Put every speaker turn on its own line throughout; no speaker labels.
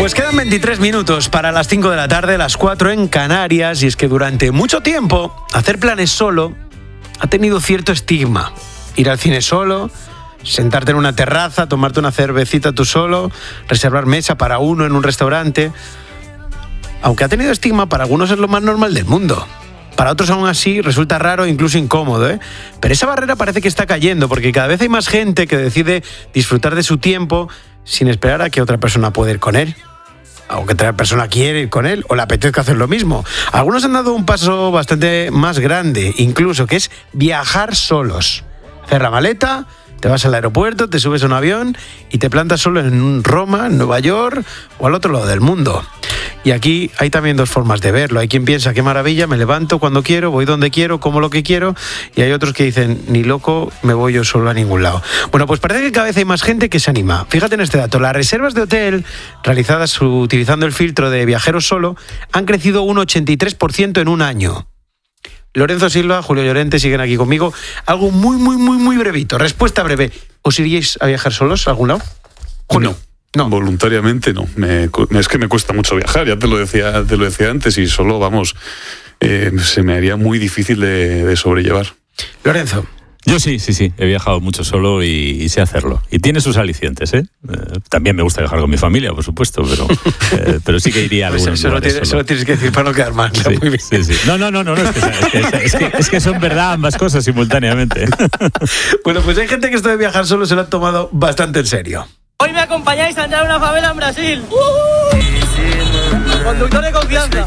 Pues quedan 23 minutos para las 5 de la tarde, las 4 en Canarias, y es que durante mucho tiempo hacer planes solo ha tenido cierto estigma. Ir al cine solo, sentarte en una terraza, tomarte una cervecita tú solo, reservar mesa para uno en un restaurante. Aunque ha tenido estigma, para algunos es lo más normal del mundo. Para otros aún así resulta raro e incluso incómodo, ¿eh? Pero esa barrera parece que está cayendo, porque cada vez hay más gente que decide disfrutar de su tiempo sin esperar a que otra persona pueda ir con él. O que otra persona quiere ir con él, o le apetezca hacer lo mismo. Algunos han dado un paso bastante más grande, incluso, que es viajar solos. Hacer la maleta, te vas al aeropuerto, te subes a un avión y te plantas solo en Roma, en Nueva York o al otro lado del mundo. Y aquí hay también dos formas de verlo. Hay quien piensa, qué maravilla, me levanto cuando quiero, voy donde quiero, como lo que quiero. Y hay otros que dicen, ni loco, me voy yo solo a ningún lado. Bueno, pues parece que cada vez hay más gente que se anima. Fíjate en este dato, las reservas de hotel realizadas utilizando el filtro de viajeros solo han crecido un 83% en un año. Lorenzo Silva, Julio Llorente siguen aquí conmigo. Algo muy brevito, respuesta breve. ¿Os iríais a viajar solos a algún lado? Julio.
No, voluntariamente no. Es que me cuesta mucho viajar, ya te lo decía antes, y solo, se me haría muy difícil de sobrellevar.
Lorenzo.
Yo sí, he viajado mucho solo y sé hacerlo. Y tiene sus alicientes, ¿eh? También me gusta viajar con mi familia, por supuesto, pero sí que iría a algunos lugares solo.
Solo tienes que decir para no quedar mal.
Sí, muy bien. Sí. No, es que son verdad ambas cosas simultáneamente.
Bueno, pues hay gente que esto de viajar solo se lo ha tomado bastante en serio.
Hoy me acompañáis a entrar a una favela en Brasil. Conductor de confianza.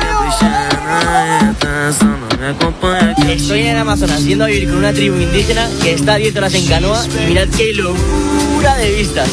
Estoy en el Amazonas yendo a vivir con una tribu indígena que está a 10 horas en canoa. Mirad qué locura de vistas.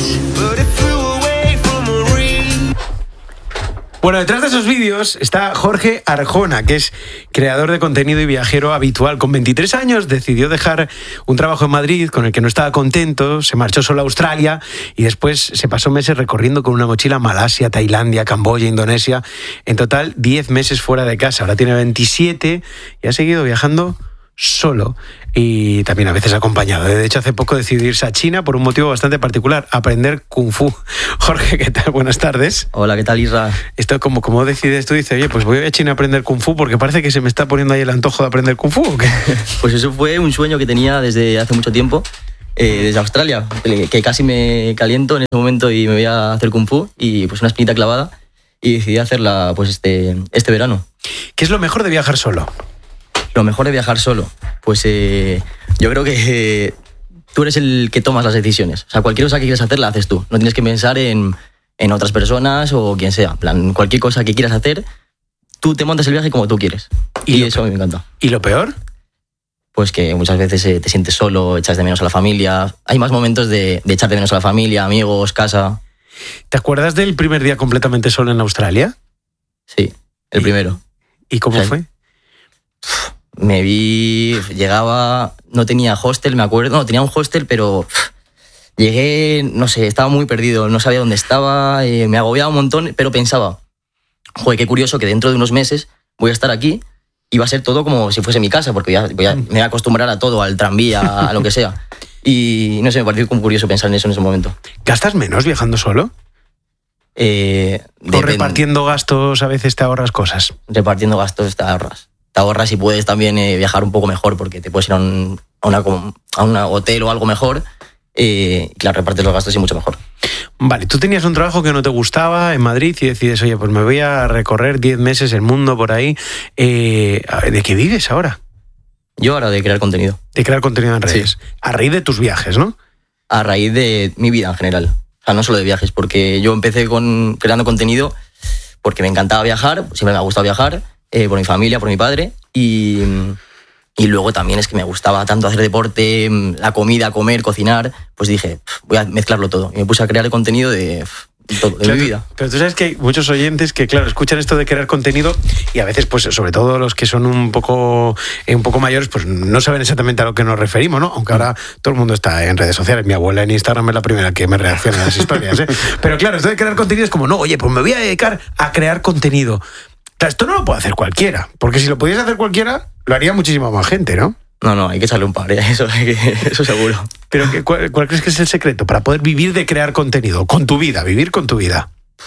Bueno, detrás de esos vídeos está Jorge Arjona, que es creador de contenido y viajero habitual. Con 23 años decidió dejar un trabajo en Madrid con el que no estaba contento, se marchó solo a Australia y después se pasó meses recorriendo con una mochila Malasia, Tailandia, Camboya, Indonesia. En total, 10 meses fuera de casa. Ahora tiene 27 y ha seguido viajando solo y también a veces acompañado. De hecho, hace poco decidió irse a China por un motivo bastante particular, aprender Kung Fu. Jorge, ¿qué tal? Buenas tardes.
Hola, ¿qué tal, Isra?
Esto, ¿cómo decides tú? Dices, oye, pues voy a China a aprender Kung Fu porque parece que se me está poniendo ahí el antojo de aprender Kung Fu, ¿o qué?
Pues eso fue un sueño que tenía desde hace mucho tiempo, desde Australia, que casi me caliento en ese momento y me voy a hacer Kung Fu, y pues una espinita clavada, y decidí hacerla pues este verano.
¿Qué es lo mejor de viajar solo?
Lo mejor de viajar solo, pues yo creo que tú eres el que tomas las decisiones. O sea, cualquier cosa que quieras hacer la haces tú. No tienes que pensar en otras personas o quien sea. En plan, cualquier cosa que quieras hacer, tú te montas el viaje como tú quieres. Y eso a mí me encanta.
¿Y lo peor?
Pues que muchas veces te sientes solo, echas de menos a la familia. Hay más momentos de echar de menos a la familia, amigos, casa.
¿Te acuerdas del primer día completamente solo en Australia?
Sí, el primero.
¿Y cómo fue?
Llegaba, no tenía hostel, me acuerdo, no, tenía un hostel, pero llegué, no sé, estaba muy perdido, no sabía dónde estaba, me agobiaba un montón, pero pensaba, joder, qué curioso que dentro de unos meses voy a estar aquí y va a ser todo como si fuese mi casa, porque me voy a acostumbrar a todo, al tranvía, a lo que sea. Y no sé, me pareció como curioso pensar en eso en ese momento.
¿Gastas menos viajando solo? ¿O repartiendo gastos a veces te ahorras cosas?
Repartiendo gastos te ahorras. Te ahorras y puedes también viajar un poco mejor, porque te puedes ir a un hotel o algo mejor, y claro, repartes los gastos y mucho mejor.
Vale, tú tenías un trabajo que no te gustaba en Madrid y decides, oye, pues me voy a recorrer 10 meses el mundo por ahí. ¿De qué vives ahora?
Yo ahora de crear contenido.
De crear contenido en redes. Sí. A raíz de tus viajes, ¿no?
A raíz de mi vida en general. O sea, no solo de viajes, porque yo empecé creando contenido porque me encantaba viajar, siempre me ha gustado viajar, por mi familia, por mi padre, y luego también es que me gustaba tanto hacer deporte, la comida, comer, cocinar, pues dije, voy a mezclarlo todo. Y me puse a crear el contenido de todo, de mi vida.
Pero tú sabes que hay muchos oyentes que, claro, escuchan esto de crear contenido y a veces, pues sobre todo los que son un poco mayores, pues no saben exactamente a lo que nos referimos, ¿no? Aunque ahora todo el mundo está en redes sociales. Mi abuela en Instagram es la primera que me reacciona a las historias, ¿eh? Pero claro, esto de crear contenido es como, no, oye, pues me voy a dedicar a crear contenido. Esto no lo puede hacer cualquiera, porque si lo pudiese hacer cualquiera, lo haría muchísima más gente, ¿no?
No, hay que echarle un par, eso seguro.
Pero ¿cuál crees que es el secreto para poder vivir de crear contenido? Con tu vida, vivir con tu vida.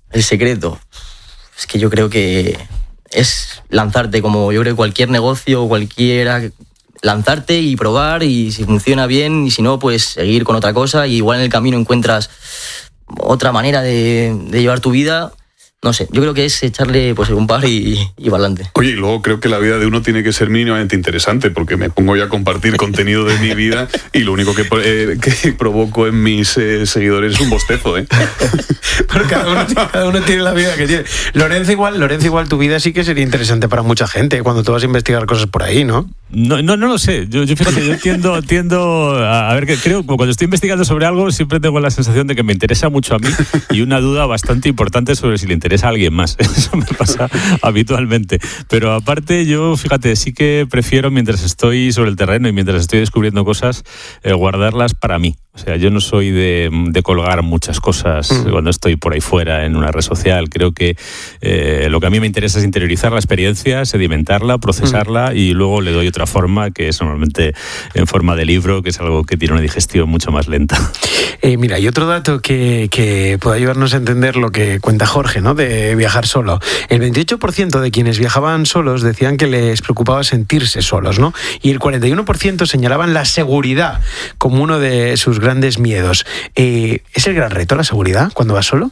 El secreto. Es que yo creo que es lanzarte, como yo creo que cualquier negocio, cualquiera, lanzarte y probar, y si funciona bien, y si no, pues seguir con otra cosa, y igual en el camino encuentras otra manera de llevar tu vida. No sé, yo creo que es echarle pues un par y para adelante.
Oye, y luego creo que la vida de uno tiene que ser mínimamente interesante, porque me pongo ya a compartir contenido de mi vida y lo único que provoco en mis seguidores es un bostezo, ¿eh?
Pero cada uno tiene la vida que tiene. Lorenzo, igual tu vida sí que sería interesante para mucha gente cuando tú vas a investigar cosas por ahí, ¿no?
No lo sé. Yo fíjate, yo tiendo a ver, que creo que cuando estoy investigando sobre algo siempre tengo la sensación de que me interesa mucho a mí y una duda bastante importante sobre si le interesa a alguien más. Eso me pasa habitualmente. Pero aparte, yo, fíjate, sí que prefiero, mientras estoy sobre el terreno y mientras estoy descubriendo cosas, guardarlas para mí. O sea, yo no soy de colgar muchas cosas cuando estoy por ahí fuera en una red social. Creo que lo que a mí me interesa es interiorizar la experiencia, sedimentarla, procesarla y luego le doy otra forma, que es normalmente en forma de libro, que es algo que tiene una digestión mucho más lenta.
Mira, y otro dato que puede ayudarnos a entender lo que cuenta Jorge, ¿no?, de viajar solo. El 28% de quienes viajaban solos decían que les preocupaba sentirse solos, ¿no? Y el 41% señalaban la seguridad como uno de sus grandes miedos. ¿Es el gran reto la seguridad cuando vas solo?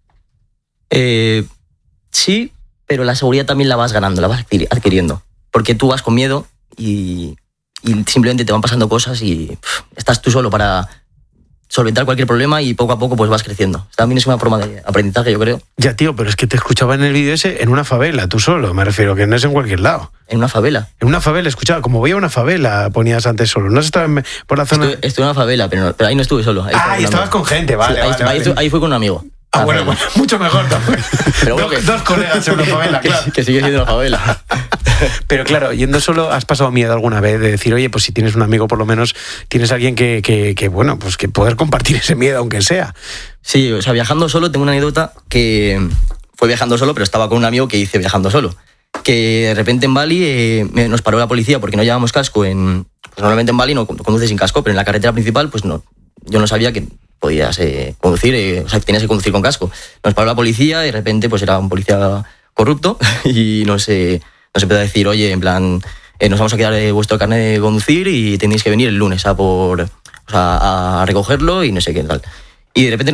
Sí, pero la seguridad también la vas ganando, la vas adquiriendo. Porque tú vas con miedo y simplemente te van pasando cosas y estás tú solo para solventar cualquier problema y poco a poco pues vas creciendo. También es una forma de aprendizaje, yo creo.
Ya, tío, pero es que te escuchaba en el vídeo ese en una favela, tú solo, me refiero, que no es en cualquier lado.
¿En una favela?
En una favela, escuchaba, como voy a una favela, ponías antes solo. ¿No has estado por la zona?
Estuve en una favela, pero ahí no estuve solo.
Ahí estabas con gente, vale,
sí,
vale.
Ahí fui con un amigo.
Bueno, mucho mejor también.
Pero bueno,
dos colegas en una favela, claro.
Que sigue siendo una favela.
Pero claro, yendo solo, ¿has pasado miedo alguna vez de decir, oye, pues si tienes un amigo, por lo menos tienes alguien que bueno, pues que poder compartir ese miedo, aunque sea?
Sí, o sea, viajando solo, tengo una anécdota que fue viajando solo, pero estaba con un amigo que hice viajando solo. Que de repente en Bali nos paró la policía porque no llevábamos casco. Pues normalmente en Bali no conduces sin casco, pero en la carretera principal, pues no. Yo no sabía que podías conducir, o sea, que tenías que conducir con casco. Nos paró la policía y de repente pues era un policía corrupto y nos empezó a decir, oye, en plan, nos vamos a quedar vuestro carnet de conducir y tenéis que venir el lunes a recogerlo y no sé qué tal. Y de repente